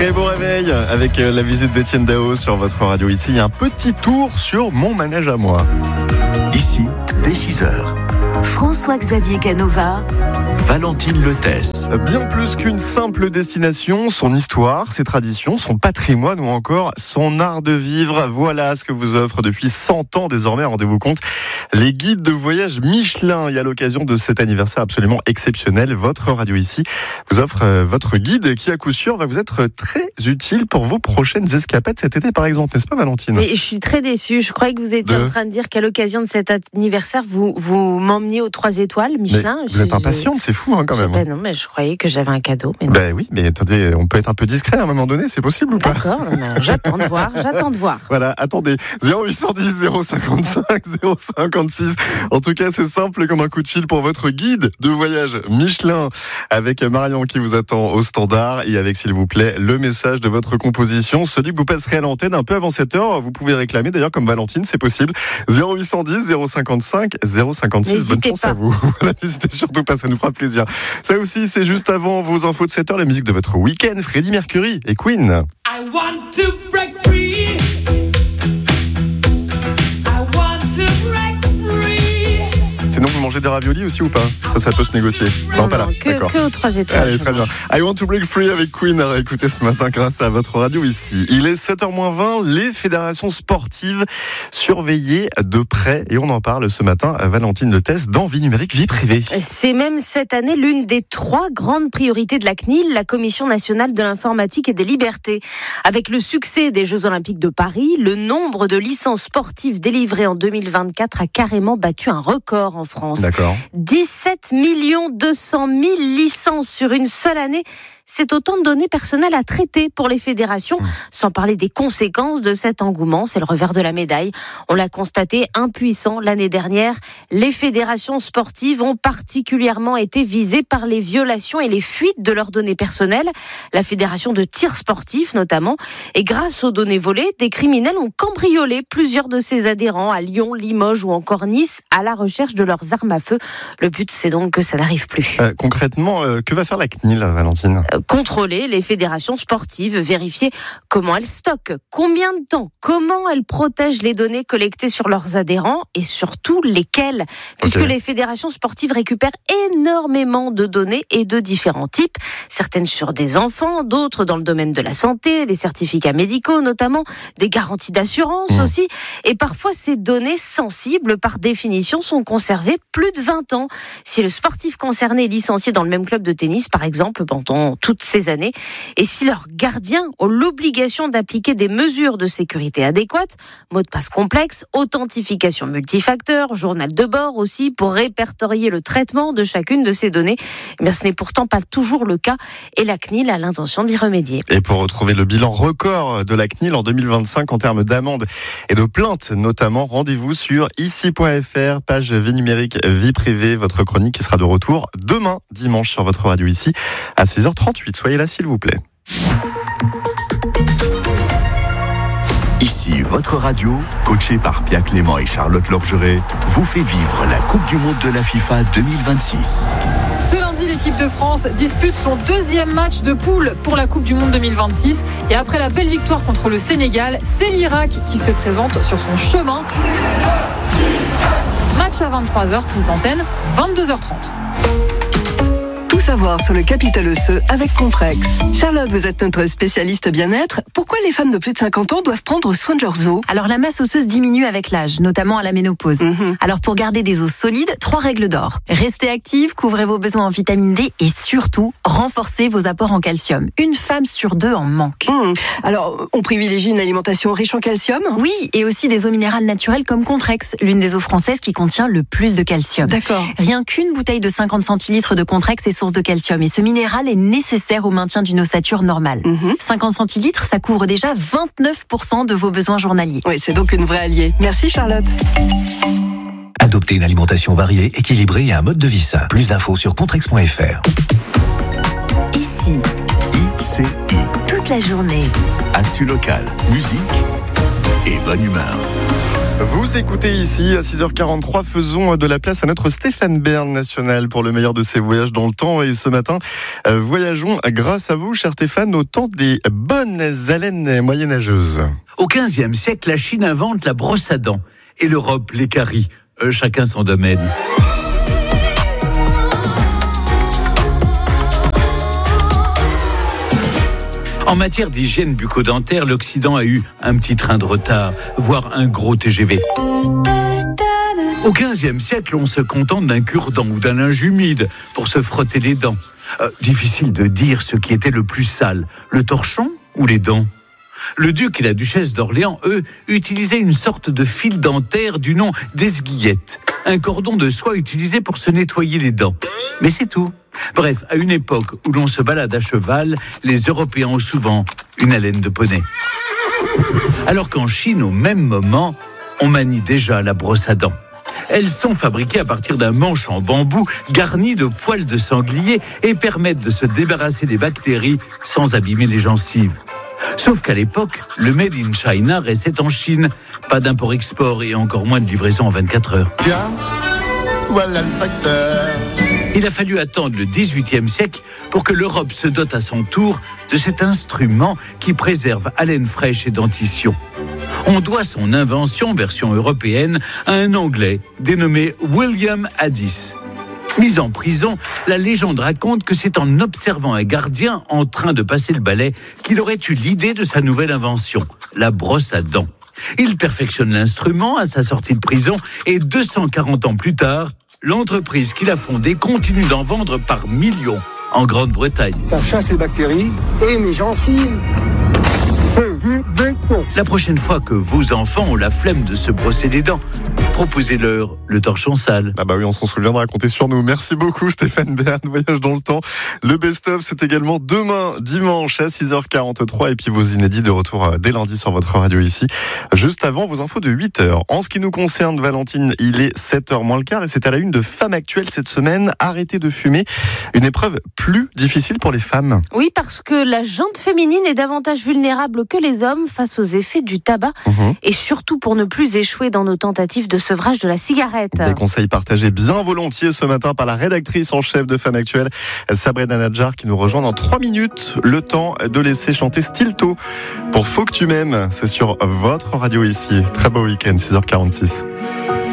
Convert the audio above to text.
Très beau réveil avec la visite d'Étienne Dao sur votre radio. Ici, il y a un petit tour sur mon manège à moi. Ici, dès 6h. François-Xavier Canova, Valentine Letesse. Bien plus qu'une simple destination, son histoire, ses traditions, son patrimoine ou encore son art de vivre. Voilà ce que vous offre depuis 100 ans désormais, rendez-vous compte, les guides de voyage Michelin. Et à l'occasion de cet anniversaire absolument exceptionnel, votre radio ici vous offre votre guide qui à coup sûr va vous être très utile pour vos prochaines escapades cet été par exemple, n'est-ce pas Valentine ? Mais je suis très déçue, je croyais que vous étiez en train de dire qu'à l'occasion de cet anniversaire, vous m'emmeniez aux 3 étoiles Michelin. Mais vous êtes impatiente, c'est fou quand même. Non, mais je croyais que j'avais un cadeau. Mais ben oui, mais attendez, on peut être un peu discret à un moment donné, c'est possible ou pas ? D'accord, j'attends de voir. Voilà, attendez, 0810 055 056. En tout cas, c'est simple comme un coup de fil pour votre guide de voyage Michelin avec Marion qui vous attend au standard et avec, s'il vous plaît, le message de votre composition, celui que vous passerez à l'antenne un peu avant 7h. Vous pouvez réclamer d'ailleurs comme Valentine, c'est possible. 0810 055 056. N'hésitez Bonne chance pas. à vous. Voilà, n'hésitez surtout pas, ça nous fera plaisir. Ça aussi, c'est juste avant vos infos de 7h, la musique de votre week-end, Freddie Mercury et Queen. I want to break free. I want to break free. Sinon, vous mangez des raviolis aussi ou pas ? Ça peut se négocier. Non, pas là. D'accord. Que aux 3 étoiles. Allez, très bien. I Want to Break Free avec Queen à réécouter ce matin grâce à votre radio ici. Il est 7h-20, les fédérations sportives surveillées de près. Et on en parle ce matin à Valentine Letesse dans Vie numérique, vie privée. C'est même cette année l'une des 3 grandes priorités de la CNIL, la Commission nationale de l'informatique et des libertés. Avec le succès des Jeux Olympiques de Paris, le nombre de licences sportives délivrées en 2024 a carrément battu un record en France. D'accord. 17 200 000 licences sur une seule année. C'est autant de données personnelles à traiter pour les fédérations, sans parler des conséquences de cet engouement. C'est le revers de la médaille. On l'a constaté impuissant l'année dernière. Les fédérations sportives ont particulièrement été visées par les violations et les fuites de leurs données personnelles. La fédération de tir sportif notamment. Et grâce aux données volées, des criminels ont cambriolé plusieurs de ses adhérents à Lyon, Limoges ou encore Nice à la recherche de leurs armes à feu. Le but, c'est donc que ça n'arrive plus. Concrètement, que va faire la CNIL, Valentine ? Contrôler les fédérations sportives, vérifier comment elles stockent, combien de temps, comment elles protègent les données collectées sur leurs adhérents et surtout lesquelles. Puisque les fédérations sportives récupèrent énormément de données et de différents types, certaines sur des enfants, d'autres dans le domaine de la santé, les certificats médicaux notamment, des garanties d'assurance aussi. Et parfois ces données sensibles par définition sont conservées plus de 20 ans. Si le sportif concerné est licencié dans le même club de tennis par exemple pendant toutes ces années, et si leurs gardiens ont l'obligation d'appliquer des mesures de sécurité adéquates, mot de passe complexe, authentification multifacteur, journal de bord aussi, pour répertorier le traitement de chacune de ces données, eh bien, ce n'est pourtant pas toujours le cas, et la CNIL a l'intention d'y remédier. Et pour retrouver le bilan record de la CNIL en 2025 en termes d'amendes et de plaintes notamment, rendez-vous sur ici.fr, page vie numérique, vie privée, votre chronique qui sera de retour demain, dimanche, sur votre radio ici, à 6h38. Soyez là s'il vous plaît. Ici, votre radio, coachée par Pierre Clément et Charlotte Lorgeret, vous fait vivre la Coupe du Monde de la FIFA 2026. Ce lundi, l'équipe de France dispute son 2e match de poule pour la Coupe du Monde 2026. Et après la belle victoire contre le Sénégal, c'est l'Irak qui se présente sur son chemin. Match à 23h, prise d'antenne, 22h30. Tout savoir sur le capital osseux avec Contrex. Charlotte, vous êtes notre spécialiste bien-être. Pourquoi les femmes de plus de 50 ans doivent prendre soin de leurs os ? Alors la masse osseuse diminue avec l'âge, notamment à la ménopause. Alors pour garder des os solides, 3 règles d'or. Restez active, couvrez vos besoins en vitamine D et surtout, renforcez vos apports en calcium. Une femme sur 2 en manque. Alors, on privilégie une alimentation riche en calcium ? Oui, et aussi des eaux minérales naturelles comme Contrex, l'une des eaux françaises qui contient le plus de calcium. D'accord. Rien qu'une bouteille de 50 centilitres de Contrex est source de calcium et ce minéral est nécessaire au maintien d'une ossature normale. 50 centilitres, ça couvre déjà 29% de vos besoins journaliers. Oui, c'est donc une vraie alliée. Merci Charlotte. Adoptez une alimentation variée, équilibrée et un mode de vie sain. Plus d'infos sur contrex.fr. ici, ICI. toute la journée. Actu locale, musique et bonne humeur. Vous écoutez ici à 6h43, faisons de la place à notre Stéphane Bern national pour le meilleur de ses voyages dans le temps. Et ce matin, voyageons grâce à vous, cher Stéphane, au temps des bonnes haleines moyenâgeuses. Au XVe siècle, la Chine invente la brosse à dents et l'Europe les caries. Chacun son domaine. En matière d'hygiène bucco-dentaire, l'Occident a eu un petit train de retard, voire un gros TGV. Au XVe siècle, on se contente d'un cure-dent ou d'un linge humide pour se frotter les dents. Difficile de dire ce qui était le plus sale, le torchon ou les dents. Le duc et la duchesse d'Orléans, eux, utilisaient une sorte de fil dentaire du nom d'esguillette, un cordon de soie utilisé pour se nettoyer les dents. Mais c'est tout. Bref, à une époque où l'on se balade à cheval, les Européens ont souvent une haleine de poney. Alors qu'en Chine, au même moment, on manie déjà la brosse à dents. Elles sont fabriquées à partir d'un manche en bambou garni de poils de sanglier et permettent de se débarrasser des bactéries sans abîmer les gencives. Sauf qu'à l'époque, le Made in China restait en Chine. Pas d'import-export et encore moins de livraison en 24 heures. Tiens, voilà le facteur. Il a fallu attendre le XVIIIe siècle pour que l'Europe se dote à son tour de cet instrument qui préserve haleine fraîche et dentition. On doit son invention, version européenne, à un Anglais dénommé William Addis. Mis en prison, la légende raconte que c'est en observant un gardien en train de passer le balai qu'il aurait eu l'idée de sa nouvelle invention, la brosse à dents. Il perfectionne l'instrument à sa sortie de prison et 240 ans plus tard, l'entreprise qu'il a fondée continue d'en vendre par millions en Grande-Bretagne. Ça chasse les bactéries et mes gencives. La prochaine fois que vos enfants ont la flemme de se brosser les dents, proposez-leur le torchon sale. Ah bah oui, on s'en souviendra, comptez sur nous. Merci beaucoup Stéphane Bern, voyage dans le temps. Le best-of, c'est également demain, dimanche à 6h43. Et puis vos inédits de retour dès lundi sur votre radio ici. Juste avant, vos infos de 8h. En ce qui nous concerne, Valentine, il est 7h moins le quart et c'est à la une de Femmes Actuelles cette semaine. Arrêtez de fumer, une épreuve plus difficile pour les femmes. Oui, parce que la jante féminine est davantage vulnérable que les hommes face aux effets du tabac et surtout pour ne plus échouer dans nos tentatives de sevrage de la cigarette. Des conseils partagés bien volontiers ce matin par la rédactrice en chef de Femmes Actuelles, Sabrina Nadjar, qui nous rejoint dans 3 minutes. Le temps de laisser chanter Stilto pour Faut que tu m'aimes. C'est sur votre radio ici. Très beau week-end, 6h46.